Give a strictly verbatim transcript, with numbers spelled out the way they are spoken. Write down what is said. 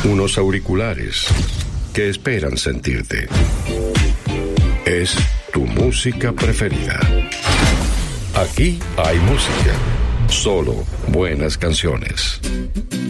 unos auriculares que esperan sentirte. Es tu música preferida. Aquí hay música, solo buenas canciones.